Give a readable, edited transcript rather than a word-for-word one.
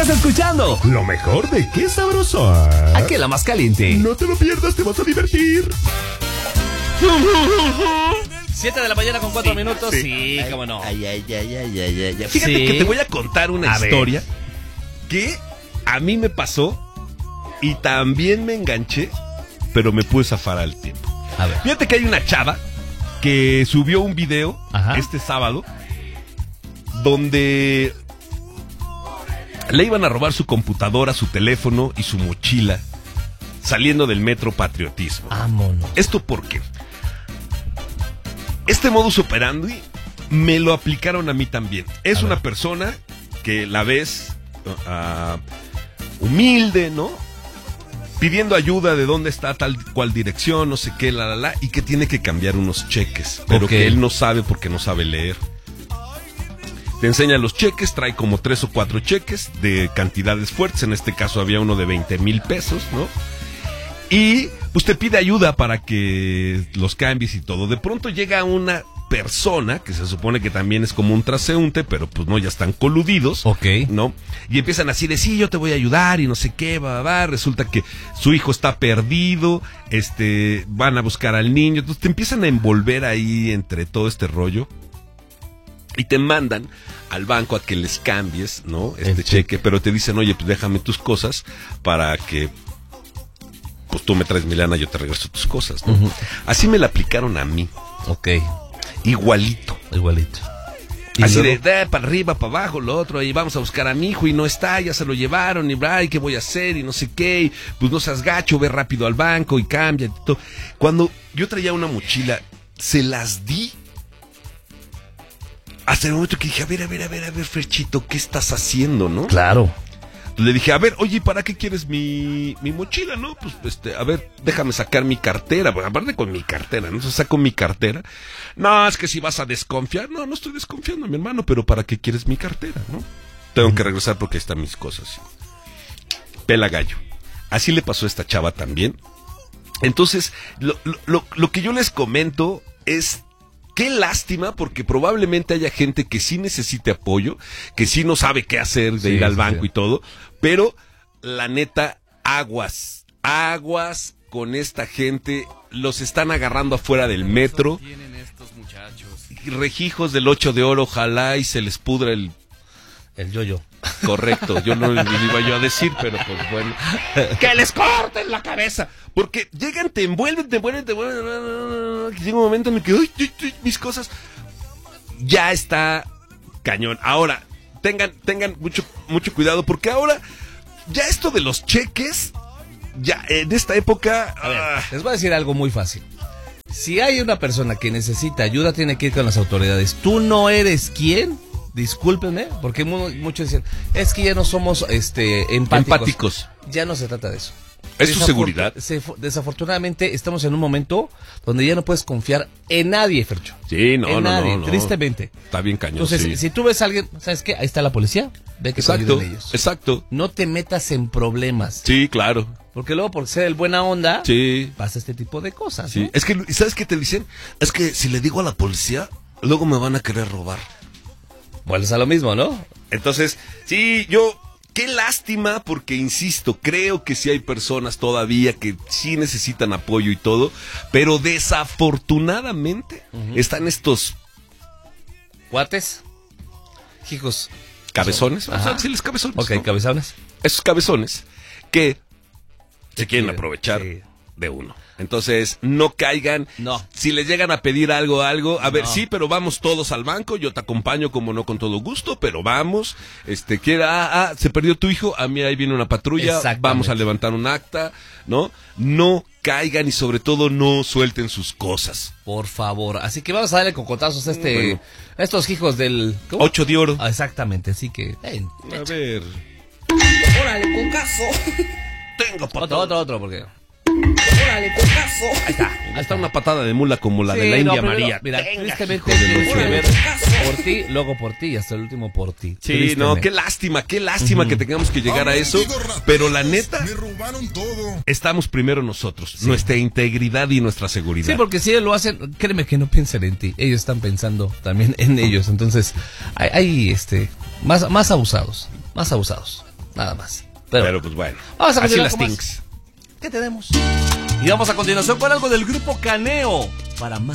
Estás escuchando lo mejor de Qué Sabroso. aquí en La Más Caliente. No te lo pierdas, te vas a divertir. 7 de la mañana con 4 minutos. Sí, cómo no. Fíjate Sí. que te voy a contar una A ver. historia que a mí me pasó y también me enganché, pero me pude zafar al tiempo. A ver. Fíjate que hay una chava que subió un video Ajá. este sábado donde le iban a robar su computadora, su teléfono y su mochila saliendo del Metro Patriotismo. Vámonos. ¿Esto por qué? Este modus operandi me lo aplicaron a mí también. Es una persona que la ves humilde, ¿no? Pidiendo ayuda de dónde está tal cual dirección, no sé qué, y que tiene que cambiar unos cheques, pero Ok. que él no sabe porque no sabe leer. Te enseña los cheques, trae como 3 o 4 cheques de cantidades fuertes, en este caso había uno de 20,000 pesos, ¿no? Y pues te pide ayuda para que los cambies y todo. De pronto llega una persona que se supone que también es como un transeúnte, pero pues no, ya están coludidos, Ok. ¿no? Y empiezan así de, sí, yo te voy a ayudar y no sé qué, resulta que su hijo está perdido, van a buscar al niño, entonces te empiezan a envolver ahí entre todo este rollo y te mandan al banco a que les cambies, ¿no? Este cheque, pero te dicen, oye, pues déjame tus cosas para que pues tú me traes mi lana, yo te regreso tus cosas, ¿no? Así me la aplicaron a mí, Ok. igualito. Igualito. ¿Y Así luego? de para arriba, para abajo, lo otro, y vamos a buscar a mi hijo y no está, ya se lo llevaron, y ay, ¿qué voy a hacer? Y no sé qué, y, pues no seas gacho, ve rápido al banco y cambia y todo. Cuando yo traía una mochila, se las di. Hasta el momento que dije, a ver, Ferchito, ¿qué estás haciendo, no? Claro. Le dije, a ver, oye, ¿para qué quieres mi mochila, no? Pues, a ver, déjame sacar mi cartera. Pues, aparte con mi cartera, ¿no? Entonces saco mi cartera. No, es que si vas a desconfiar. No, no estoy desconfiando, mi hermano, pero ¿para qué quieres mi cartera, no? Tengo que regresar porque ahí están mis cosas. Pela gallo. Así le pasó a esta chava también. Entonces, lo que yo les comento es... Qué lástima, porque probablemente haya gente que sí necesite apoyo, que sí no sabe qué hacer de ir al banco y todo, pero la neta, aguas con esta gente, los están agarrando afuera del metro, rejijos del 8 de oro, ojalá y se les pudra el... El yo-yo. Correcto, yo no lo iba yo a decir, pero pues bueno. ¡Que les corten la cabeza! Porque llegan, te envuelven. Llega un momento en el que, uy, mis cosas. Ya está cañón. Ahora, tengan mucho cuidado, porque ahora, ya esto de los cheques, ya en esta época... A ver, les voy a decir algo muy fácil. Si hay una persona que necesita ayuda, tiene que ir con las autoridades. Tú no eres quien... Discúlpenme, porque muchos dicen, es que ya no somos empáticos. Ya no se trata de eso. ¿Es tu seguridad? Desafortunadamente estamos en un momento donde ya no puedes confiar en nadie, Fercho. Sí, no. Tristemente. Está bien cañón. Entonces, sí. si tú ves a alguien, ¿sabes qué? Ahí está la policía, ve que te ayuden ellos. Exacto. No te metas en problemas. Sí, claro. Porque luego, por ser el buena onda, Sí. pasa este tipo de cosas. Sí. ¿no? Es que, ¿sabes qué te dicen? Es que si le digo a la policía, luego me van a querer robar. Vuelves a lo mismo, ¿no? Entonces, sí, qué lástima, porque insisto, creo que sí hay personas todavía que sí necesitan apoyo y todo, pero desafortunadamente están estos ¿Cuates? Hijos. cabezones, Ajá. vamos a decirles cabezones, Ok, ¿no? cabezones. Esos cabezones que se quieren quieren, aprovechar sí. de uno. Entonces, no caigan. No. Si les llegan a pedir algo, a ver, No. sí, pero vamos todos al banco, yo te acompaño como no con todo gusto, pero vamos, se perdió tu hijo, a mí ahí viene una patrulla, Exactamente. vamos a levantar un acta, ¿no? No caigan y sobre todo no suelten sus cosas. Por favor. Así que vamos a darle cocotazos a Bueno. a estos hijos del... ¿cómo? 8 de oro. Ah, exactamente, así que... A ver. Órale, cocazo. Tengo patada. Otro, porque... Órale, cocazo. Ahí está una patada de mula como la de la Sí, India no, pero María. Mira, Venga, tristemente hijo de tienes los que cielos. ver por ti, luego por ti y hasta el último por ti. Sí, Tristemente. no, qué lástima que tengamos que llegar a eso, pero la neta, Me robaron todo. estamos primero nosotros, nuestra integridad y nuestra seguridad. Sí, porque si ellos lo hacen, créeme que no piensan en ti. Ellos están pensando también en ellos. Entonces, hay más abusados. Más abusados. nada más. Pero pues bueno, vamos a así continuar las con más. things. ¿Qué tenemos? Y vamos a continuación con algo del grupo Caneo para más.